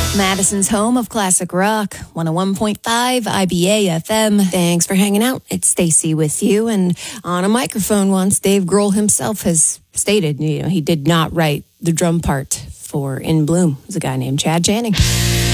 Madison's home of classic rock, 101.5 IBA FM. Thanks for hanging out. It's Stacy with you. And on a microphone once, Dave Grohl himself has stated, he did not write the drum part for In Bloom. It was a guy named Chad Channing.